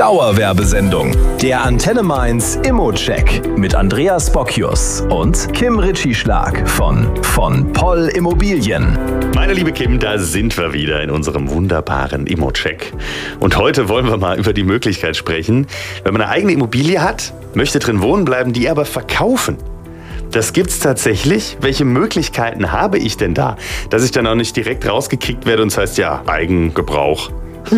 Dauerwerbesendung. Der Antenne Mainz Immo-Check mit Andreas Bockius und Kim Ritchie-Schlag von Poll Immobilien. Meine liebe Kim, da sind wir wieder in unserem wunderbaren Immo-Check. Und heute wollen wir mal über die Möglichkeit sprechen, wenn man eine eigene Immobilie hat, möchte drin wohnen bleiben, die aber verkaufen. Das gibt's tatsächlich. Welche Möglichkeiten habe ich denn da, dass ich dann auch nicht direkt rausgekickt werde und es heißt ja Eigengebrauch?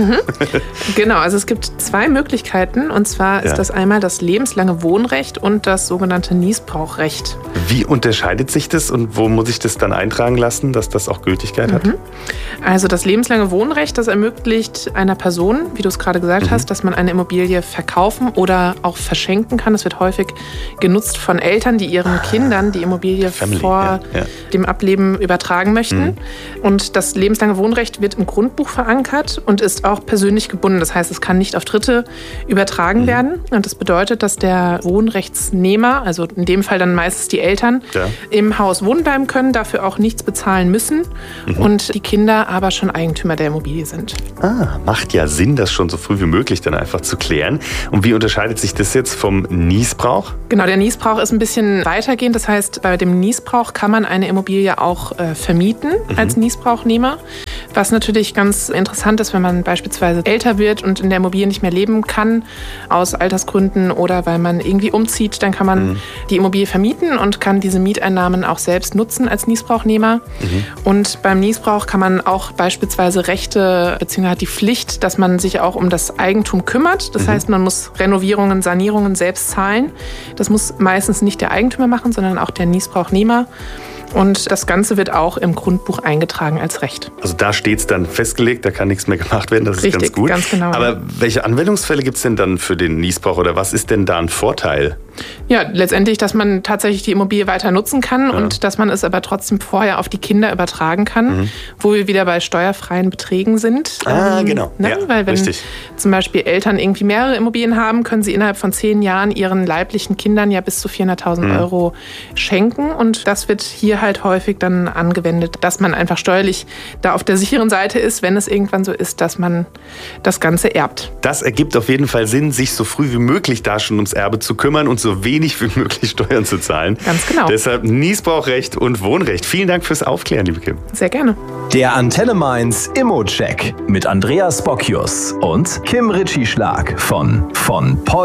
Genau, also es gibt zwei Möglichkeiten, und zwar ist das einmal das lebenslange Wohnrecht und das sogenannte Niesbrauchrecht. Wie unterscheidet sich das und wo muss ich das dann eintragen lassen, dass das auch Gültigkeit hat? Also das lebenslange Wohnrecht, das ermöglicht einer Person, wie du es gerade gesagt hast, dass man eine Immobilie verkaufen oder auch verschenken kann. Das wird häufig genutzt von Eltern, die ihren Kindern die Immobilie vor dem Ableben übertragen möchten. Und das lebenslange Wohnrecht wird im Grundbuch verankert und ist auch persönlich gebunden. Das heißt, es kann nicht auf Dritte übertragen werden. Und das bedeutet, dass der Wohnrechtsnehmer, also in dem Fall dann meistens die Eltern, im Haus wohnen bleiben können, dafür auch nichts bezahlen müssen und die Kinder aber schon Eigentümer der Immobilie sind. Macht ja Sinn, das schon so früh wie möglich dann einfach zu klären. Und wie unterscheidet sich das jetzt vom Niesbrauch? Genau, der Niesbrauch ist ein bisschen weitergehend. Das heißt, bei dem Niesbrauch kann man eine Immobilie auch vermieten als Niesbrauchnehmer. Was natürlich ganz interessant ist, wenn man beispielsweise älter wird und in der Immobilie nicht mehr leben kann, aus Altersgründen oder weil man irgendwie umzieht, dann kann man die Immobilie vermieten und kann diese Mieteinnahmen auch selbst nutzen als Niesbrauchnehmer. Und beim Niesbrauch kann man auch beispielsweise Rechte bzw. die Pflicht, dass man sich auch um das Eigentum kümmert. Das heißt, man muss Renovierungen, Sanierungen selbst zahlen. Das muss meistens nicht der Eigentümer machen, sondern auch der Niesbrauchnehmer. Und das Ganze wird auch im Grundbuch eingetragen als Recht. Also da steht es dann festgelegt, da kann nichts mehr gemacht werden, das ist Richtig, ganz gut. ganz genau. Aber welche Anwendungsfälle gibt es denn dann für den Niesbrauch oder was ist denn da ein Vorteil? Ja, letztendlich, dass man tatsächlich die Immobilie weiter nutzen kann und dass man es aber trotzdem vorher auf die Kinder übertragen kann, wo wir wieder bei steuerfreien Beträgen sind. Genau. Ne? Ja, weil wenn richtig. zum Beispiel Eltern irgendwie mehrere Immobilien haben, können sie innerhalb von 10 Jahren ihren leiblichen Kindern ja bis zu 400.000 Euro schenken. Und das wird hier halt häufig dann angewendet, dass man einfach steuerlich da auf der sicheren Seite ist, wenn es irgendwann so ist, dass man das Ganze erbt. Das ergibt auf jeden Fall Sinn, sich so früh wie möglich da schon ums Erbe zu kümmern und so wenig wie möglich Steuern zu zahlen. Ganz genau. Deshalb Niesbrauchrecht und Wohnrecht. Vielen Dank fürs Aufklären, liebe Kim. Sehr gerne. Der Antenne Mainz Immo-Check mit Andreas Bockius und Kim Ritchie-Schlag von Poll